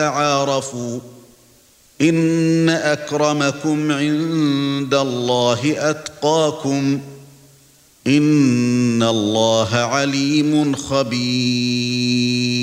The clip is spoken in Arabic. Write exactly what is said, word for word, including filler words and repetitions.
تعارفوا إن أكرمكم عند الله أتقاكم إن الله عليم خبير.